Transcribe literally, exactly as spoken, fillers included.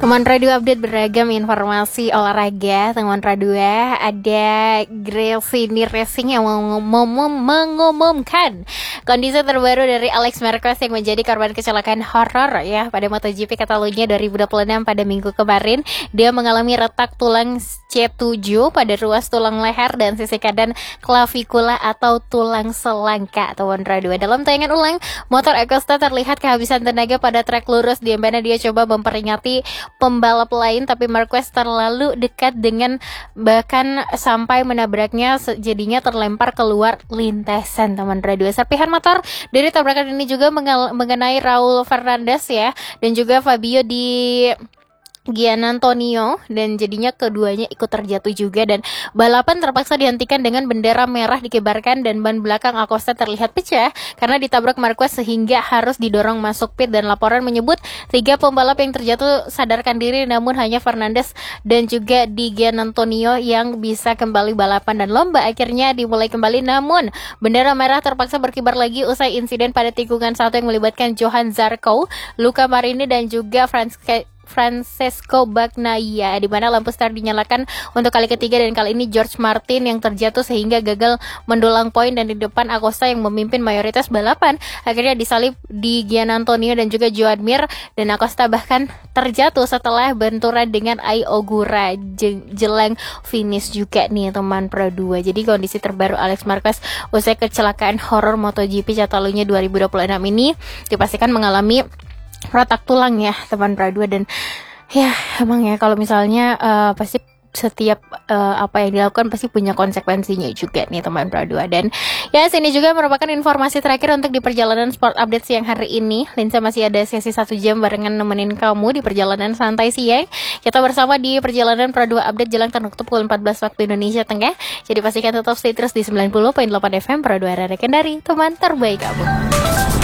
Teman Radio update beragam informasi olahraga. Teman Radio ada Gresini Racing yang mengumumkan kondisi terbaru dari Alex Marquez yang menjadi korban kecelakaan horor ya pada MotoGP Catalunya dua ribu dua puluh enam pada minggu kemarin. Dia mengalami retak tulang C tujuh pada ruas tulang leher dan sisi kanan klavikula atau tulang selangka. Teman Radio, dalam tayangan ulang, motor Acosta terlihat kehabisan tenaga pada trek lurus di mana dia coba memperingati pembalap lain, tapi Marquez terlalu dekat dengan bahkan sampai menabraknya, jadinya terlempar keluar lintasan. Teman Radio, serpihan motor dari tabrakan ini juga mengenai Raul Fernandez ya, dan juga Fabio di Gianantonio, dan jadinya keduanya ikut terjatuh juga, dan balapan terpaksa dihentikan dengan bendera merah dikibarkan dan ban belakang Acosta terlihat pecah karena ditabrak Marquez sehingga harus didorong masuk pit. Dan laporan menyebut tiga pembalap yang terjatuh sadarkan diri, namun hanya Fernandez dan juga di Gianantonio yang bisa kembali balapan, dan lomba akhirnya dimulai kembali. Namun bendera merah terpaksa berkibar lagi usai insiden pada tikungan satu yang melibatkan Johan Zarco, Luca Marini dan juga Francesco Francesco Bagnaia, di mana lampu start dinyalakan untuk kali ketiga, dan kali ini George Martin yang terjatuh sehingga gagal mendulang poin, dan di depan Acosta yang memimpin mayoritas balapan akhirnya disalip di Gianantonio dan juga Joan Mir, dan Acosta bahkan terjatuh setelah benturan dengan Ai Ogura jelang finish juga nih teman Pro dua. Jadi kondisi terbaru Alex Marquez usai kecelakaan horor MotoGP Catalunya dua ribu dua puluh enam ini dipastikan mengalami retak tulang ya teman Pro dua, dan ya emang ya kalau misalnya uh, pasti setiap uh, apa yang dilakukan pasti punya konsekuensinya juga nih teman Pro dua. Dan ya sini juga merupakan informasi terakhir untuk di perjalanan sport update siang hari ini. Linsa masih ada sesi satu jam barengan nemenin kamu di perjalanan santai siang. Kita bersama di perjalanan Pro dua update jelang penutup pukul empat belas waktu Indonesia Tengah. Jadi pastikan tetap stay terus di sembilan puluh koma delapan F M Pro dua, Rara Kendari, teman terbaik kamu.